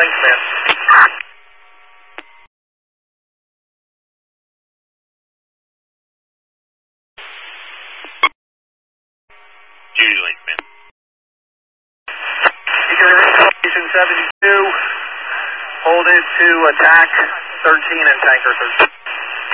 Link command. Judy Link command. Station 72, hold it to attack 13 and tanker 13.